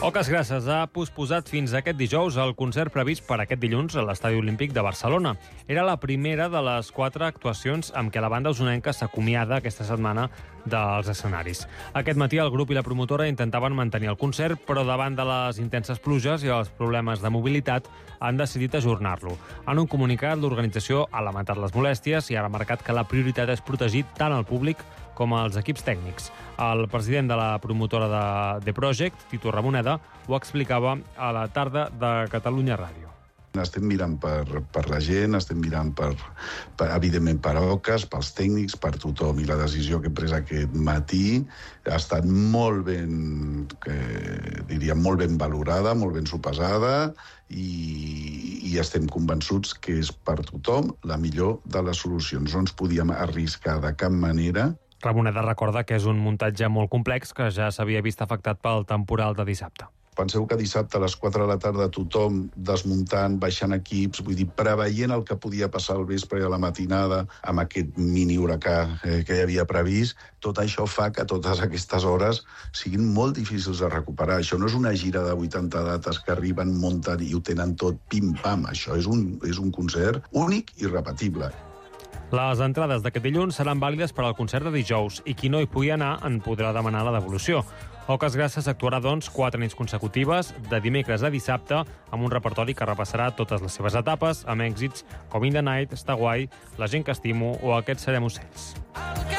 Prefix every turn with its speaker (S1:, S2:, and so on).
S1: Oques Grasses ha posposat fins aquest dijous el concert previst per aquest dilluns a l'Estadi Olímpic de Barcelona. Era la primera de les 4 actuacions amb què la banda usonenca s'acomiada aquesta setmana dels escenaris. Aquest matí el grup i la promotora intentaven mantenir el concert, però davant de les intenses pluges i els problemes de mobilitat han decidit ajornar-lo. En un comunicat, l'organització ha lamentat les molèsties i ha remarcat que la prioritat és protegir tant el públic com els equips tècnics. El president de la promotora de The Project, Tito Ramoneda, ho explicava a la tarda de Catalunya Ràdio.
S2: Estem mirant per la gent, estem mirant evidentment per Oques, pels tècnics, per tothom. I la decisió que he pres aquest matí ha estat molt ben valorada, molt ben sopesada i estem convençuts que és per tothom la millor de les solucions. No ens podíem arriscar de cap manera.
S1: Ramoneda recorda que és un muntatge molt complex que ja s'havia vist afectat pel temporal de dissabte.
S2: Penseu que dissabte a les 4 de la tarda tothom desmuntant, baixant equips, vull dir, preveient el que podia passar al vespre i a la matinada amb aquest mini huracà que hi havia previst, tot això fa que totes aquestes hores siguin molt difícils de recuperar. Això no és una gira de 80 dates que arriben, munten i ho tenen tot pim-pam. Això és un concert únic i irrepetible.
S1: Les entrades d'aquest dilluns seran vàlides per al concert de dijous i qui no hi pugui anar en podrà demanar la devolució. Oques Grasses actuarà, doncs, 4 nits consecutives, de dimecres a dissabte, amb un repertori que repassarà totes les seves etapes, amb èxits com In the Night, Està guai, La gent que estimo o Aquests serem ocells.